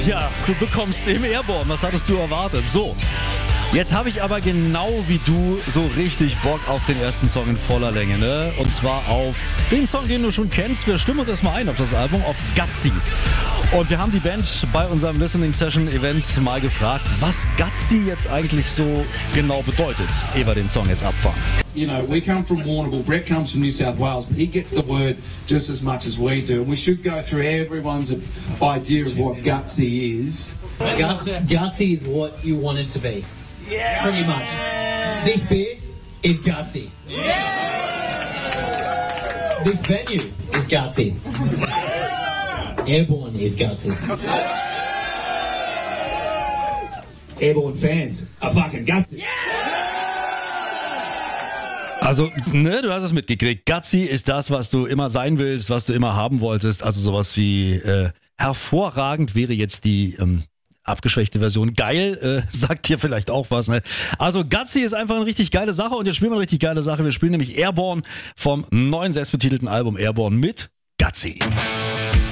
Ja, du bekommst eben Airborne. Was hattest du erwartet? So, jetzt habe ich aber genau wie du so richtig Bock auf den ersten Song in voller Länge, ne? Und zwar auf den Song, den du schon kennst. Wir stimmen uns erstmal ein auf das Album, auf Gutsy. Und wir haben die Band bei unserem Listening Session Event mal gefragt, was Gutsy jetzt eigentlich so genau bedeutet, ehe wir den Song jetzt abfahren. You know, we come from Warrnambool, Brett comes from New South Wales, but he gets the word just as much as we do. And we should go through everyone's idea of what gutsy is. Gutsy is what you want it to be. Yeah. Pretty much. This beer is gutsy. Yeah. This venue is gutsy. Airborne is gutsy. Airborne fans are fucking gutsy. Also, ne, du hast es mitgekriegt. Gutsy ist das, was du immer sein willst, was du immer haben wolltest. Also sowas wie hervorragend wäre jetzt die abgeschwächte Version. Geil, sagt dir vielleicht auch was, ne? Also Gutsy ist einfach eine richtig geile Sache und jetzt spielen wir eine richtig geile Sache. Wir spielen nämlich Airborne vom neuen selbstbetitelten Album Airborne mit Gutsy.